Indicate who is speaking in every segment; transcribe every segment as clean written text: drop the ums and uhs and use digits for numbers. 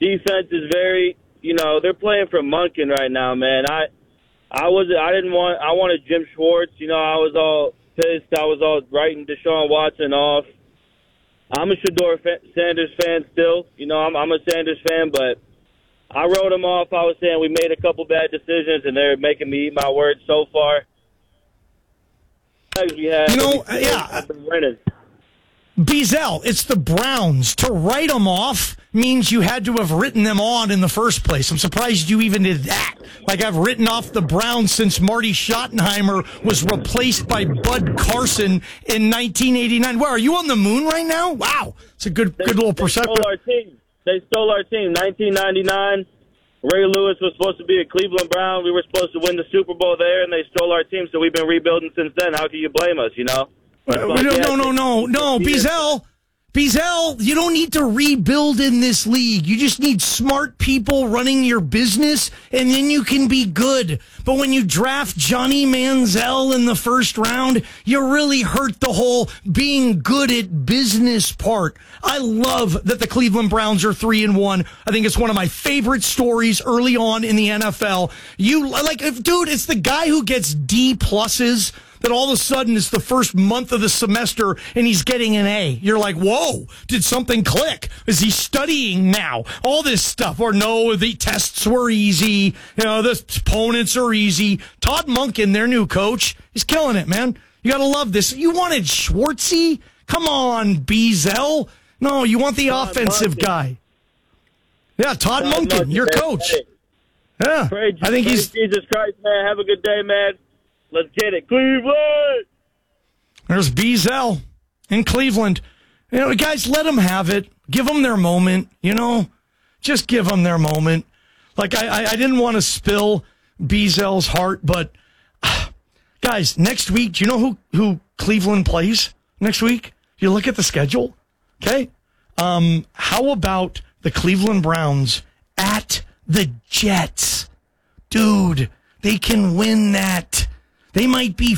Speaker 1: defense is very, they're playing for Monken right now, man. I wanted Jim Schwartz. I was all pissed. I was all writing Deshaun Watson off. I'm a Shedeur Sanders fan still. I'm a Sanders fan, but I wrote him off. I was saying we made a couple bad decisions, and they're making me eat my words so far.
Speaker 2: Beazell, it's the Browns. To write them off means you had to have written them on in the first place. I'm surprised you even did that. Like, I've written off the Browns since Marty Schottenheimer was replaced by Bud Carson in 1989. Where, are you on the moon right now? Wow. It's a good little perception.
Speaker 1: They stole our team. 1999, Ray Lewis was supposed to be a Cleveland Brown. We were supposed to win the Super Bowl there, and they stole our team, so we've been rebuilding since then. How can you blame us,
Speaker 2: No, Beazell, you don't need to rebuild in this league. You just need smart people running your business, and then you can be good. But when you draft Johnny Manziel in the first round, you really hurt the whole being good at business part. I love that the Cleveland Browns are 3-1. I think it's one of my favorite stories early on in the NFL. Dude, it's the guy who gets D pluses that all of a sudden it's the first month of the semester and he's getting an A. You're like, whoa, did something click? Is he studying now? All this stuff. Or no, the tests were easy. The opponents are easy. Todd Monken, their new coach, is killing it, man. You got to love this. You wanted Schwartzy? Come on, Beazell. No, you want the offensive guy. Yeah, Todd Monken, your coach.
Speaker 1: Hey.
Speaker 2: Yeah, I think he's...
Speaker 1: Jesus Christ, man. Have a good day, man. Let's get it, Cleveland!
Speaker 2: There's Beazell in Cleveland. Guys, let them have it. Give them their moment, Just give them their moment. Like, I didn't want to spill Beazell's heart, but, guys, next week, do you know who Cleveland plays next week? You look at the schedule, okay? How about the Cleveland Browns at the Jets? Dude, they can win that. They might be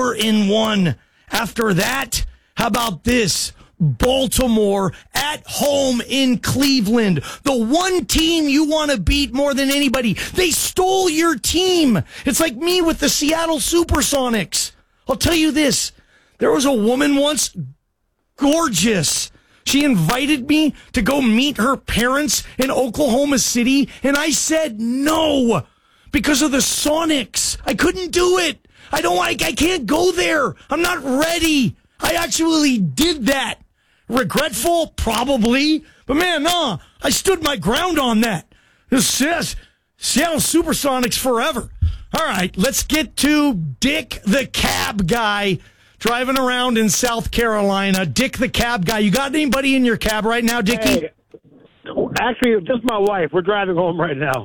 Speaker 2: 4-1. After that, how about this? Baltimore at home in Cleveland. The one team you want to beat more than anybody. They stole your team. It's like me with the Seattle Supersonics. I'll tell you this. There was a woman once, gorgeous. She invited me to go meet her parents in Oklahoma City, and I said no because of the Sonics. I couldn't do it. I can't go there. I'm not ready. I actually did that. Regretful? Probably. But man, no, I stood my ground on that. This says Seattle Supersonics forever. All right, let's get to Dick the Cab Guy driving around in South Carolina. Dick the Cab Guy. You got anybody in your cab right now, Dickie?
Speaker 3: Hey, actually, just my wife. We're driving home right now.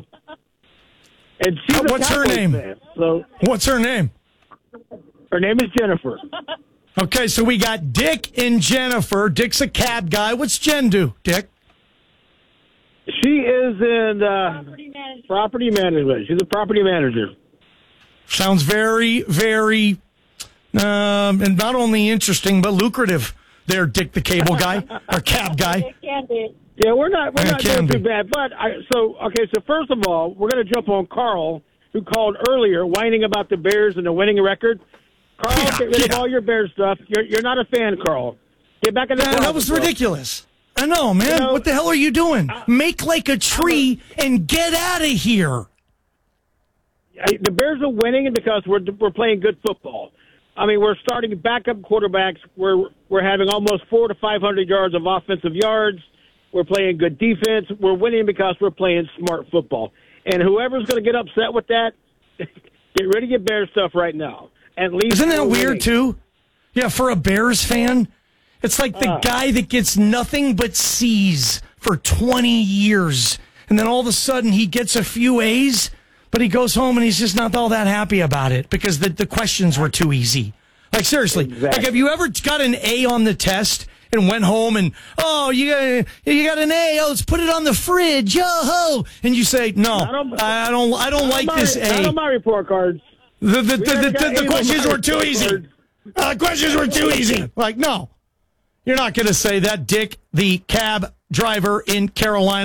Speaker 3: And she's
Speaker 2: what's her name?
Speaker 3: Fan, so
Speaker 2: what's her name?
Speaker 3: Her name is Jennifer.
Speaker 2: Okay, so we got Dick and Jennifer. Dick's a cab guy. What's Jen do, Dick?
Speaker 3: She is in property management. She's a property manager.
Speaker 2: Sounds very, very, and not only interesting, but lucrative there, Dick the cable guy, or cab guy.
Speaker 3: Yeah, we're not doing too bad. But, so first of all, we're going to jump on Carl, who called earlier, whining about the Bears and the winning record. Carl, get rid of all your Bears stuff. You're not a fan, Carl. Get back in the closet,
Speaker 2: that was ridiculous. I know, man. What the hell are you doing? Make like a tree and get out of here.
Speaker 3: The Bears are winning because we're playing good football. I mean, we're starting backup quarterbacks. We're having almost 400 to 500 yards of offensive yards. We're playing good defense. We're winning because we're playing smart football. And whoever's going to get upset with that, get rid of your Bears stuff right now. At least
Speaker 2: isn't that weird too? Yeah, for a Bears fan, it's like the guy that gets nothing but C's for 20 years, and then all of a sudden he gets a few A's, but he goes home and he's just not all that happy about it because the questions were too easy. Like seriously, Like have you ever got an A on the test and went home and you got an A, let's put it on the fridge, yo-ho, and you say no, I don't like this A.
Speaker 3: Not on my report cards.
Speaker 2: The questions were too easy. Questions were too easy. Like, no. You're not going to say that, Dick, the cab driver in Carolina.